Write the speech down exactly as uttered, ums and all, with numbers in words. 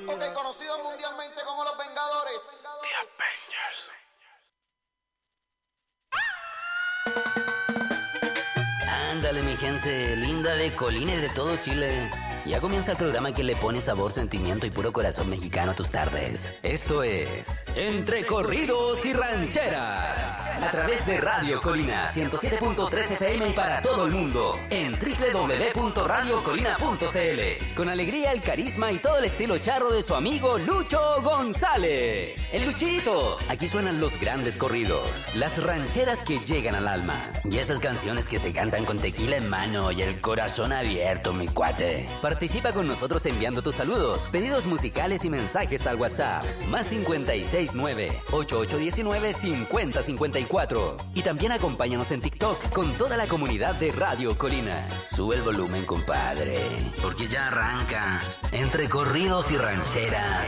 Ok, conocidos mundialmente como los Vengadores. The Avengers. Ándale, mi gente linda de Colina y de todo Chile. Ya comienza el programa que le pone sabor, sentimiento y puro corazón mexicano a tus tardes. Esto es Entre Corridos y Rancheras. A través de Radio Colina, ciento siete punto tres F M y para todo el mundo. En doble u doble u doble u punto radio colina punto c l. Con alegría, el carisma y todo el estilo charro de su amigo Lucho González. El Luchito. Aquí suenan los grandes corridos. Las rancheras que llegan al alma. Y esas canciones que se cantan con tequila en mano y el corazón abierto, mi cuate. Participa con nosotros enviando tus saludos, pedidos musicales y mensajes al WhatsApp. Más cincuenta y seis nueve, ochenta y ocho diecinueve, cincuenta cincuenta y cuatro. Y también acompáñanos en TikTok con toda la comunidad de Radio Colina. Sube el volumen, compadre, porque ya arranca Entre Corridos y Rancheras.